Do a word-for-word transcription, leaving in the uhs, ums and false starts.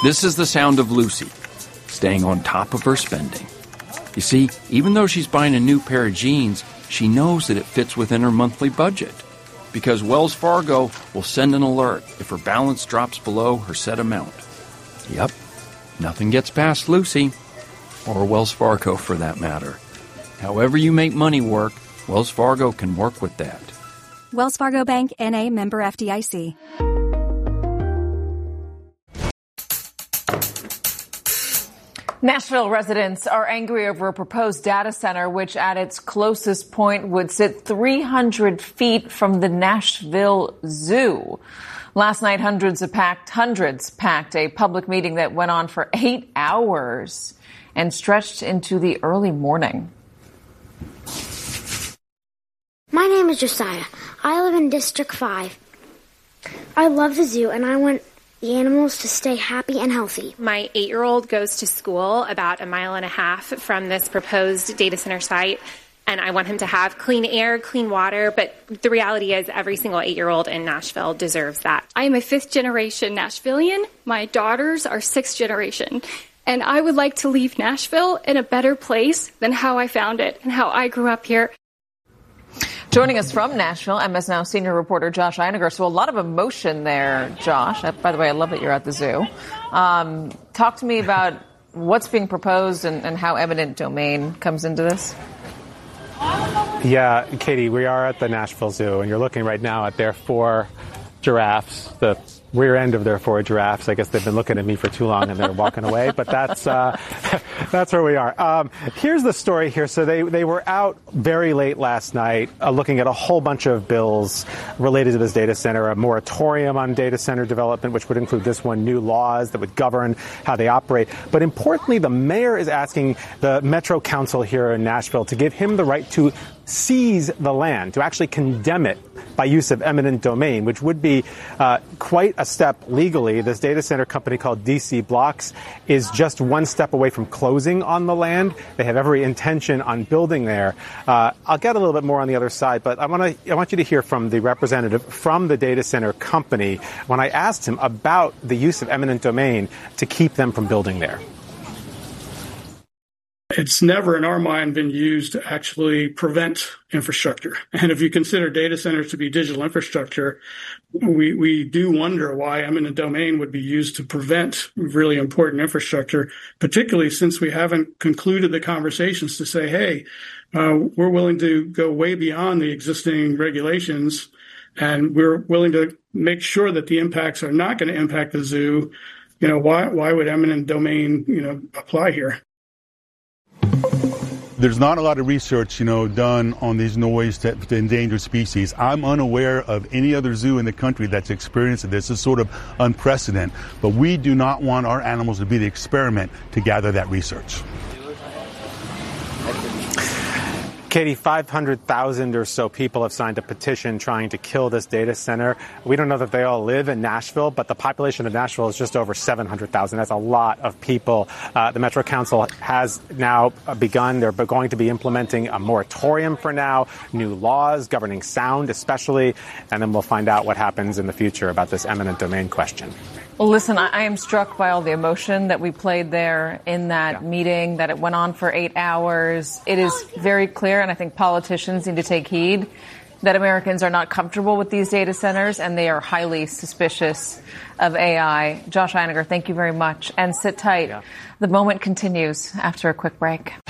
This is the sound of Lucy, staying on top of her spending. You see, even though she's buying a new pair of jeans, she knows that it fits within her monthly budget. Because Wells Fargo will send an alert if her balance drops below her set amount. Yep, nothing gets past Lucy, or Wells Fargo for that matter. However you make money work, Wells Fargo can work with that. Wells Fargo Bank, N A, member F D I C. Nashville residents are angry over a proposed data center which at its closest point would sit three hundred feet from the Nashville Zoo. Last night, hundreds of packed, hundreds packed a public meeting that went on for eight hours and stretched into the early morning. My name is Josiah. I live in District five. I love the zoo and I want the animals to stay happy and healthy. My eight-year-old goes to school about a mile and a half from this proposed data center site, and I want him to have clean air, clean water, but the reality is every single eight-year-old in Nashville deserves that. I am a fifth-generation Nashvillian. My daughters are sixth-generation, and I would like to leave Nashville in a better place than how I found it and how I grew up here. Joining us from Nashville, M S Now senior reporter Josh Einiger. So a lot of emotion there, Josh. By the way, I love that you're at the zoo. Um, talk to me about what's being proposed and, and how eminent domain comes into this. Yeah, Katie, we are at the Nashville Zoo, and you're looking right now at their four giraffes, the rear end of their four giraffes. I guess they've been looking at me for too long and they're walking away, but that's uh, that's where we are. Um, here's the story here. So they, they were out very late last night uh, looking at a whole bunch of bills related to this data center, a moratorium on data center development, which would include this one, new laws that would govern how they operate. But importantly, the mayor is asking the Metro Council here in Nashville to give him the right to seize the land, to actually condemn it by use of eminent domain, which would be uh, quite a step legally. This data center company called D C Blocks is just one step away from closing on the land. They have every intention on building there. Uh, I'll get a little bit more on the other side, but I want to I want you to hear from the representative from the data center company when I asked him about the use of eminent domain to keep them from building there. It's never in our mind been used to actually prevent infrastructure. And if you consider data centers to be digital infrastructure, we, we do wonder why eminent domain would be used to prevent really important infrastructure, particularly since we haven't concluded the conversations to say, hey, uh, we're willing to go way beyond the existing regulations, and we're willing to make sure that the impacts are not going to impact the zoo. You know, why, why would eminent domain, you know, apply here? There's not a lot of research, you know, done on these noise to, to endangered species. I'm unaware of any other zoo in the country that's experienced this. It's sort of unprecedented. But we do not want our animals to be the experiment to gather that research. Katie, five hundred thousand or so people have signed a petition trying to kill this data center. We don't know that they all live in Nashville, but the population of Nashville is just over seven hundred thousand. That's a lot of people. Uh, the Metro Council has now begun. They're going to be implementing a moratorium for now, new laws governing sound especially, and then we'll find out what happens in the future about this eminent domain question. Well, listen, I am struck by all the emotion that we played there in that yeah. meeting, that it went on for eight hours. It is very clear, and I think politicians need to take heed, that Americans are not comfortable with these data centers, and they are highly suspicious of A I. Josh Einiger, thank you very much. And sit tight. Yeah. The moment continues after a quick break.